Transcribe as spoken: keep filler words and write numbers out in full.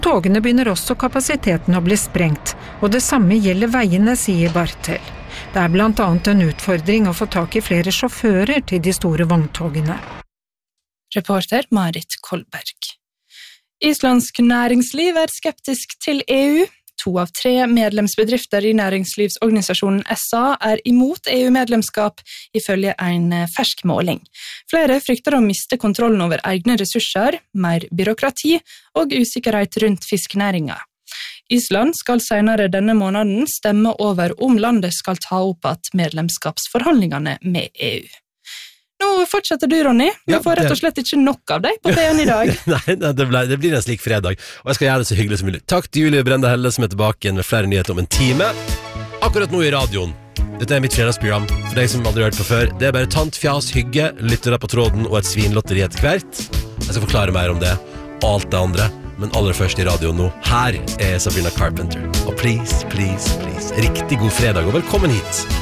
Togene begynner også kapasiteten å bli sprengt, og det samme gjelder veiene, sier Bartel. Det er blant annet en utfordring å få tak i flere sjåfører til de store vogntogene. Reporter Marit Kolberg. Islandsk næringsliv er skeptisk til E U. To av tre medlemsbedrifter i næringslivsorganisasjonen S A er imot E U-medlemskap, ifølge en fersk måling. Flere frykter å miste kontrollen over egne ressurser, mer byråkrati og usikkerhet rundt fiskenæringa. Island skal senere denne måneden stemme over om landet skal ta opp at medlemskapsforhandlingene med E U. Nå fortsetter du, Ronny. Vi får rett og slett ikke nok av deg på P en i dag. Nei, det, ble, det blir en slik fredag, og jeg skal gjøre det så hyggelig som mulig. Takk til Julie Brende Helle, som er tilbake igjen med flere nyheter om en time. Akkurat nå i radioen. Dette er mitt fredagsprogram, for deg som aldri har hørt på før. Det er bare tant, fjas, hygge, lyttere på tråden og et svinlotteri etter hvert. Jeg skal forklare mer om det, og alt det andre. Men aller først i radioen nå. Her er Sabrina Carpenter. Og please, please, please, riktig god fredag, og velkommen hit.